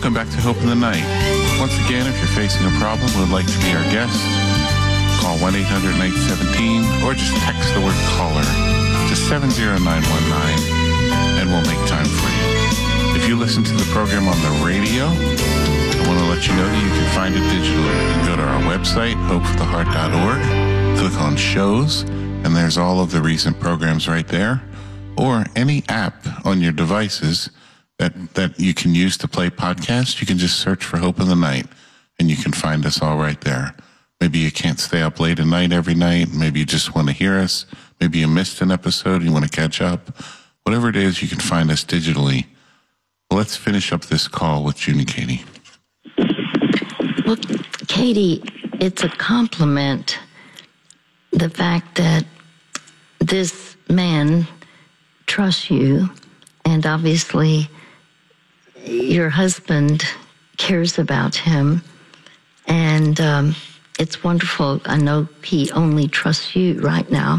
Welcome back to Hope in the Night. Once again, if you're facing a problem and would like to be our guest, call 1-800-917 or just text the word caller to 70919 and we'll make time for you. If you listen to the program on the radio, I want to let you know that you can find it digitally. You can go to our website, hopefortheheart.org, click on shows, and there's all of the recent programs right there, or any app on your devices that you can use to play podcasts. You can just search for Hope in the Night, and you can find us all right there. Maybe you can't stay up late at night every night. Maybe you just want to hear us. Maybe you missed an episode and you want to catch up. Whatever it is, you can find us digitally. Well, let's finish up this call with June and Katie. Well, Katie, it's a compliment, the fact that this man trusts you, and obviously your husband cares about him, and it's wonderful. I know he only trusts you right now.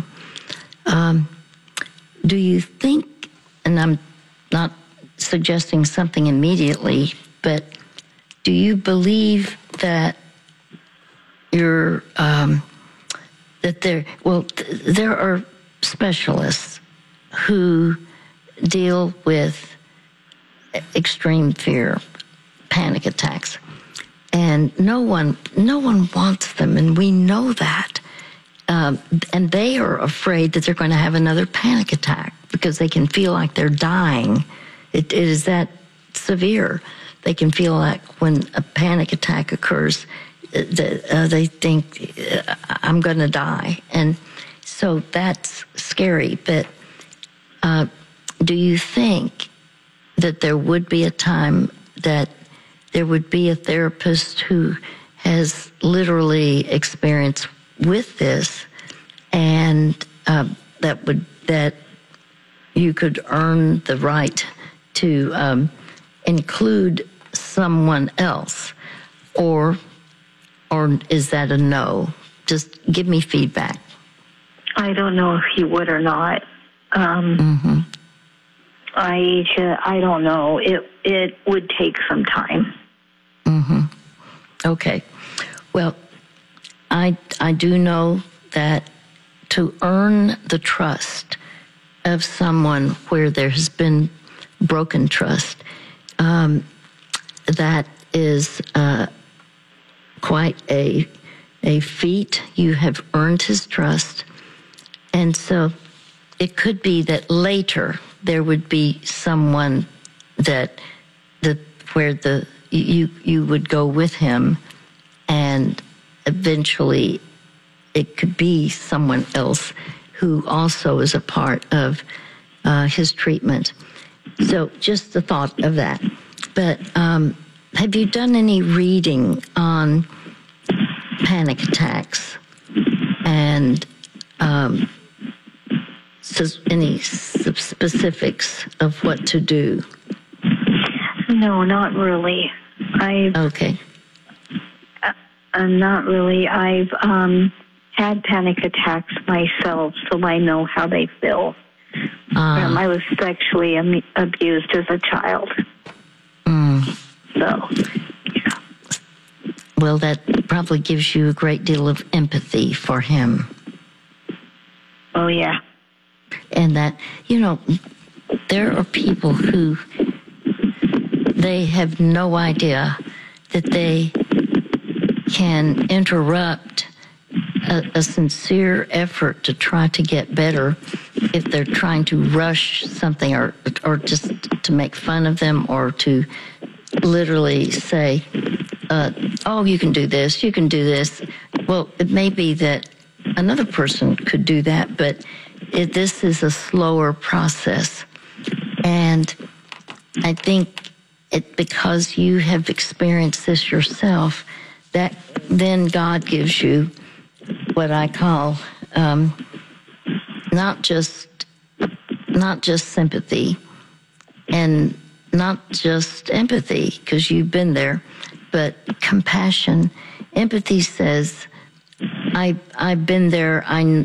Do you think, and I'm not suggesting something immediately, but do you believe that there are specialists who deal with extreme fear, panic attacks, and no one wants them, and we know that. And they are afraid that they're going to have another panic attack because they can feel like they're dying. It is that severe. They can feel like when a panic attack occurs, they think, I'm going to die. And so that's scary. But do you think that there would be a time that there would be a therapist who has literally experienced with this, and that you could earn the right to include someone else, or is that a no? Just give me feedback. I don't know if he would or not. I don't know. It would take some time. Okay. Well, I do know that to earn the trust of someone where there has been broken trust, that is quite a feat. You have earned his trust. And so it could be that later there would be someone where you would go with him, and eventually it could be someone else who also is a part of his treatment. So just the thought of that. But have you done any reading on panic attacks and any specifics of what to do? No, not really. Okay. Not really. I've had panic attacks myself, so I know how they feel. I was sexually abused as a child. So, yeah. Well, that probably gives you a great deal of empathy for him. Oh, yeah. And that, there are people who they have no idea that they can interrupt a sincere effort to try to get better if they're trying to rush something or just to make fun of them, or to literally say, oh, you can do this, you can do this. Well, it may be that another person could do that, but this is a slower process. And I think because you have experienced this yourself, that then God gives you what I call not just sympathy and not just empathy, because you've been there, but compassion. Empathy says, I've been there.